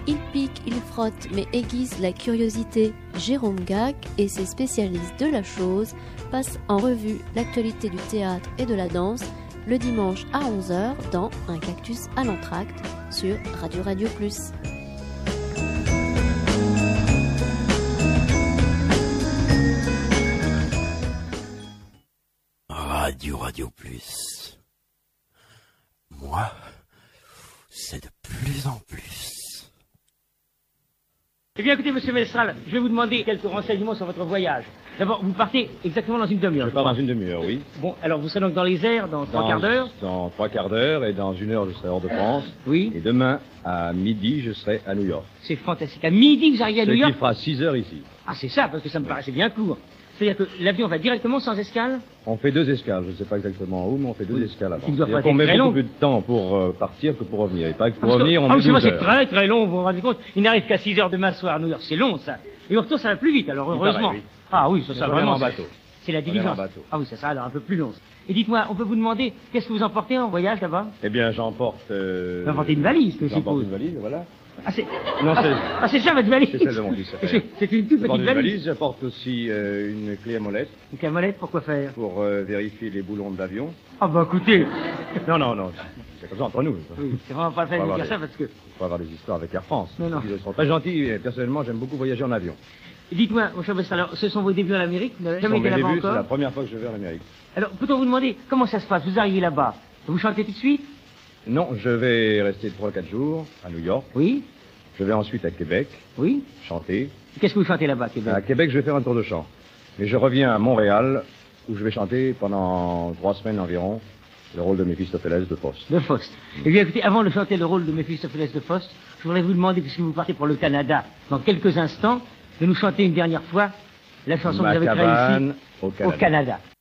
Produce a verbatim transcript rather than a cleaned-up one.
Il pique, il frotte, mais aiguise la curiosité. Jérôme Gac et ses spécialistes de la chose passent en revue l'actualité du théâtre et de la danse le dimanche à onze heures dans Un cactus à l'entracte sur Radio Radio Plus. Radio Radio Plus. Moi, c'est de plus en plus. Eh bien, écoutez, monsieur Mestral, je vais vous demander quelques renseignements sur votre voyage. D'abord, vous partez exactement dans une demi-heure. Je pars dans une demi-heure, oui. Bon, alors vous serez donc dans les airs dans trois quarts d'heure. Dans trois quarts d'heure, et dans une heure, je serai hors de France. Oui. Et demain, à midi, je serai à New York. C'est fantastique. À midi, vous arrivez à Ce New York. qui fera six heures ici. Ah, c'est ça, parce que ça me paraissait bien court. C'est-à-dire que l'avion va directement sans escale. On fait deux escales, je ne sais pas exactement où, mais on fait deux oui. escales avant. Il doit pas être on met très beaucoup long. plus de temps pour euh, partir que pour revenir. Et pas que pour ah, revenir, on ah, met c'est douze c'est heures. très très long, vous vous rendez compte. Il n'arrive qu'à six heures demain soir à New York, c'est long ça. Et au retour, ça va plus vite, alors heureusement. Pareil, oui. Ah oui, ça, ça vraiment. En bateau. C'est la diligence. Ah oui, ça sera alors un peu plus long. Et dites-moi, on peut vous demander, qu'est-ce que vous emportez en voyage là-bas? Eh bien, j'emporte... Euh... Vous emportez une valise, que je J'emporte suppose. une valise, voilà. Ah, c'est... Non, ah, c'est... Ah, c'est ça, votre valise? C'est celle de mon fils. C'est une toute petite une valise. valise. J'apporte aussi euh, une clé à molette. Une clé à molette, pourquoi faire? Pour euh, vérifier les boulons de l'avion. Ah bah écoutez... Non, non, non, c'est comme ça entre nous. Oui, c'est vraiment pas la peine de dire ça parce que... Il faut avoir des histoires avec Air France. Non, non. Ils sont très gentils et personnellement, j'aime beaucoup voyager en avion. Dites-moi, mon cher Bessal, alors, ce sont vos débuts en Amérique? Vous n'avez jamais été là-bas encore? C'est la première fois que je vais en Amérique. Alors, peut-on vous demander comment ça se passe? Vous arrivez là-bas, vous chantez tout de suite? Non, je vais rester trois ou quatre jours à New York. Oui. Je vais ensuite à Québec. Oui. Chanter. Qu'est-ce que vous chantez là-bas, à Québec? À Québec, je vais faire un tour de chant. Mais je reviens à Montréal, où je vais chanter pendant trois semaines environ le rôle de Méphistophélès de Faust. De Faust. Eh bien, écoutez, avant de chanter le rôle de Méphistophélès de Faust, je voudrais vous demander, puisque vous partez pour le Canada dans quelques instants, de nous chanter une dernière fois la chanson Ma que vous avez créée ici, au Canada. au Canada.